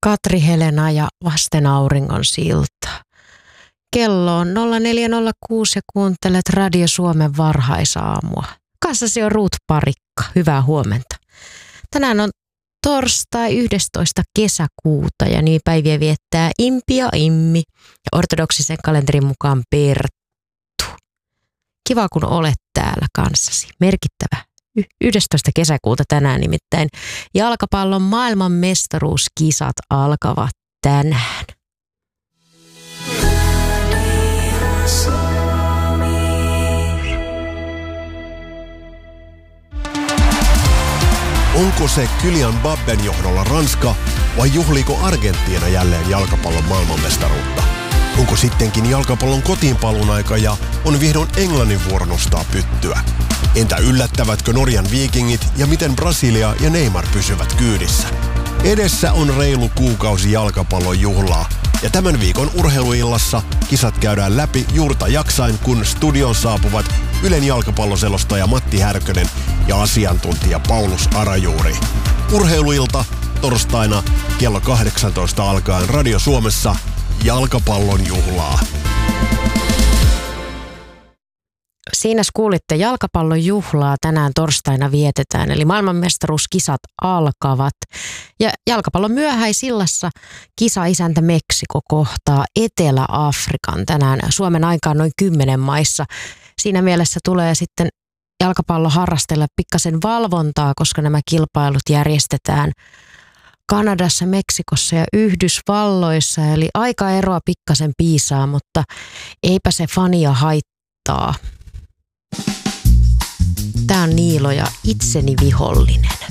Katri Helena ja Vasten auringon silta. Kello on 0406 ja kuuntelet Radio Suomen varhaisaamua. Kanssasi on Ruut Parikka. Hyvää huomenta. Tänään on torstai 11. kesäkuuta ja nimipäiviä viettää Impi ja Immi ja ortodoksisen kalenterin mukaan Perttu. Kiva kun olet täällä kanssasi. Merkittävä 11. kesäkuuta tänään nimittäin. Jalkapallon maailmanmestaruuskisat alkavat tänään. Onko se Kylian Mbappen johdolla Ranska vai juhliiko Argentiina jälleen jalkapallon maailmanmestaruutta? Onko sittenkin jalkapallon kotiinpaluun aika ja on vihdoin Englannin vuoro nostaa pyttyä? Entä yllättävätkö Norjan Vikingit ja miten Brasilia ja Neymar pysyvät kyydissä? Edessä on reilu kuukausi jalkapallon juhlaa ja tämän viikon urheiluillassa kisat käydään läpi juurta jaksain, kun studioon saapuvat Ylen jalkapalloselostaja Matti Härkönen ja asiantuntija Paulus Arajuuri. Urheiluilta torstaina kello 18 alkaen Radio Suomessa jalkapallon juhlaa. Siinä kuulitte jalkapallon juhlaa tänään torstaina vietetään, eli maailmanmestaruuskisat alkavat. Ja jalkapallon myöhäisillassa kisaisäntä Meksiko kohtaa Etelä-Afrikan tänään Suomen aikaan noin 10 maissa. Siinä mielessä tulee sitten jalkapallo harrastella pikkasen valvontaa, koska nämä kilpailut järjestetään Kanadassa, Meksikossa ja Yhdysvalloissa. Eli aikaeroa pikkasen piisaa, mutta eipä se fania haittaa. Tää on Niilo ja Itseni vihollinen.